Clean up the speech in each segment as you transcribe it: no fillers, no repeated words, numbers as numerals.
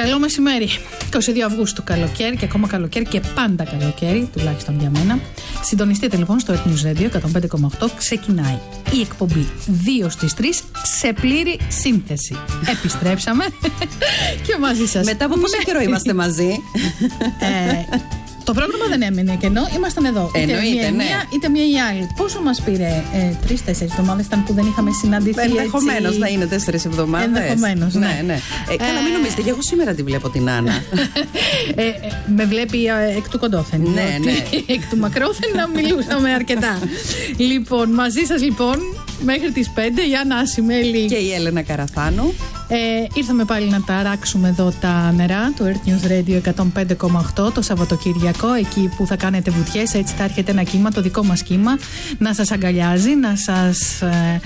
Καλό μεσημέρι. 22 Αυγούστου καλοκαίρι και ακόμα καλοκαίρι και πάντα καλοκαίρι, τουλάχιστον για μένα. Συντονιστείτε λοιπόν στο Earth News Radio 105,8. Ξεκινάει η εκπομπή 2 στις 3 σε πλήρη σύνθεση. Επιστρέψαμε και μαζί σας. Μετά από πόσο καιρό είμαστε μαζί? Το πρόγραμμα δεν έμεινε κενό, ήμασταν εδώ. Εννοείται, είτε μία ή άλλη. Πόσο μας πήρε? 3-4 εβδομάδες ήταν που δεν είχαμε συναντηθεί. Ενδεχομένως να είναι 4 εβδομάδες. Ενδεχομένως, ναι. Καλά, μην νομίζετε, και εγώ σήμερα τη βλέπω την Άννα. Με βλέπει εκ του κοντόθεν. Ναι. Εκ του μακρόθεν να μιλούσαμε αρκετά. Λοιπόν, μαζί σας λοιπόν μέχρι τις 5 η Άννα Ασημέλη και η Έλενα Καραθάνου. Ήρθαμε πάλι να ταράξουμε εδώ τα νερά του Earth News Radio 105,8 το Σαββατοκυριακό, εκεί που θα κάνετε βουτιές. Έτσι θα έρχεται ένα κύμα, το δικό μας κύμα, να σας αγκαλιάζει, να σας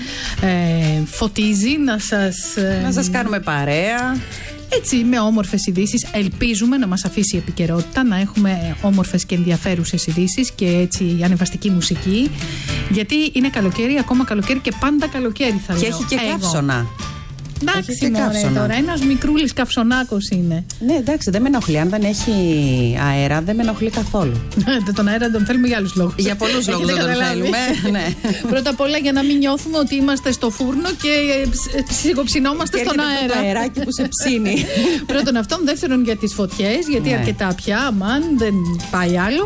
φωτίζει, να σας κάνουμε παρέα. Έτσι, με όμορφες ειδήσεις. Ελπίζουμε να μας αφήσει η επικαιρότητα, να έχουμε όμορφες και ενδιαφέρουσες ειδήσεις και έτσι ανεβαστική μουσική. Γιατί είναι καλοκαίρι, ακόμα καλοκαίρι και πάντα καλοκαίρι θα λέω. Και έχει και καύσωνα. Εντάξει, μωρέ, τώρα ένας μικρούλης καυσονάκος είναι. Ναι, εντάξει, δεν με ενοχλεί. Αν δεν έχει αέρα, δεν με ενοχλεί καθόλου. Τον αέρα τον θέλουμε για άλλους λόγους. Για πολλούς λόγους δεν τον θέλουμε. Ναι. Πρώτα απ' όλα για να μην νιώθουμε ότι είμαστε στο φούρνο και ψιλοψινόμαστε στον αέρα. Το αεράκι που σε ψήνει. Πρώτον αυτόν. Δεύτερον για τις φωτιές, γιατί αρκετά πια, αμάν, δεν πάει άλλο.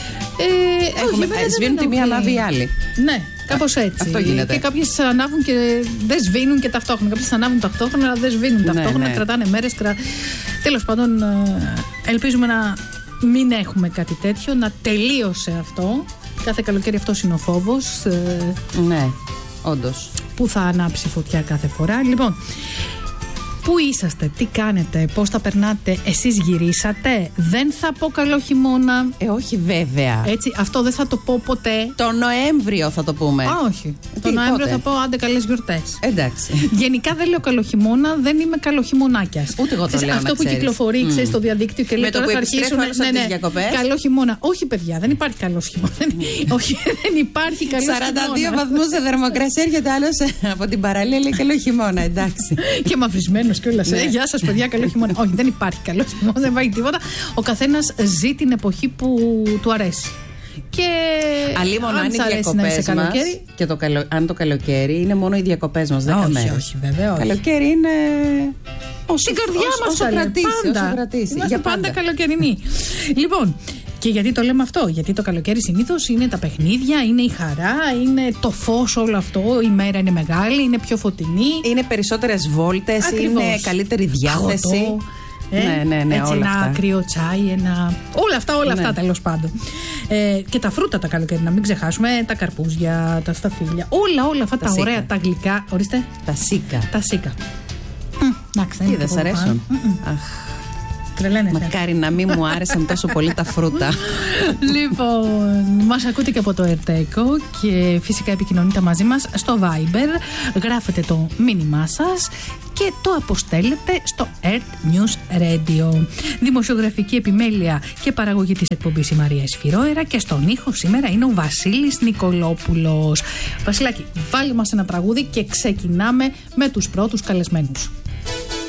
Σβήνουν τη μία, ανάβει η άλλη. Ναι. Κάπως έτσι. Αυτό γίνεται. Και κάποιες ανάβουν και δεν σβήνουν και ταυτόχρονα. Κάποιες ανάβουν ταυτόχρονα, αλλά δεν σβήνουν ταυτόχρονα. Ναι. Κρατάνε μέρες. Τέλος πάντων, ελπίζουμε να μην έχουμε κάτι τέτοιο, να τελείωσε αυτό. Κάθε καλοκαίρι αυτός είναι ο φόβος. Ναι, όντως. Που θα ανάψει φωτιά κάθε φορά. Λοιπόν. Πού είσαστε, τι κάνετε, πώς τα περνάτε, εσείς γυρίσατε? Δεν θα πω καλό χειμώνα. Όχι βέβαια. Έτσι, αυτό δεν θα το πω ποτέ. Το Νοέμβριο θα το πούμε. Όχι. Το Νοέμβριο θα πω άντε καλές γιορτές. Εντάξει. Γενικά δεν λέω καλό χειμώνα, δεν είμαι καλοχειμωνάκιας. Ούτε εγώ το λέω. Αυτό που κυκλοφορεί στο διαδίκτυο και λέει τώρα θα αρχίσουν. Καλό χειμώνα. Όχι, παιδιά, δεν υπάρχει καλό χειμώνα. Όχι, δεν υπάρχει καλό χειμώνα. 42 βαθμούς σε θερμοκρασία, έρχεται άλλος από την παραλία, λέει καλό χειμώνα, εντάξει. Και μαυρισμένο. Γεια σας, παιδιά, καλό χειμώνα. Όχι, δεν υπάρχει καλό χειμώνα, δεν υπάρχει τίποτα. Ο καθένας ζει την εποχή που του αρέσει. Και αλλήμον αν οι διακοπές μας και αν το καλοκαίρι είναι μόνο οι διακοπές μας, 10 μέρες. Όχι, βέβαια. Καλοκαίρι είναι στην καρδιά μας, όσο κρατήσει. Είμαστε πάντα καλοκαιρινοί. Λοιπόν, και γιατί το λέμε αυτό? Γιατί το καλοκαίρι συνήθως είναι τα παιχνίδια, είναι η χαρά, είναι το φως, όλο αυτό. Η μέρα είναι μεγάλη, είναι πιο φωτεινή. Είναι περισσότερες βόλτες, είναι καλύτερη διάθεση. Ναι, έτσι, όλα ένα αυτά. κρύο τσάι, όλα αυτά τέλος πάντων. Και τα φρούτα τα καλοκαίρι, να μην ξεχάσουμε, τα καρπούζια, τα σταφύλια, όλα αυτά τα ωραία, τα γλυκά. Ορίστε. Τα σίκα. Τι δεν σ' αρέσουν? Μακάρι να μην μου άρεσαν τόσο πολύ τα φρούτα. Λοιπόν, μας ακούτε και από το Ερτέκο και φυσικά επικοινωνείτε μαζί μας στο Viber. Γράφετε το μήνυμά σας και το αποστέλλετε στο Earth News Radio. Δημοσιογραφική επιμέλεια και παραγωγή της εκπομπής η Μαρία Εσφυρόερα και στον ήχο σήμερα είναι ο Βασίλης Νικολόπουλος. Βασιλάκη, βάλε μας ένα τραγούδι και ξεκινάμε με τους πρώτους καλεσμένους.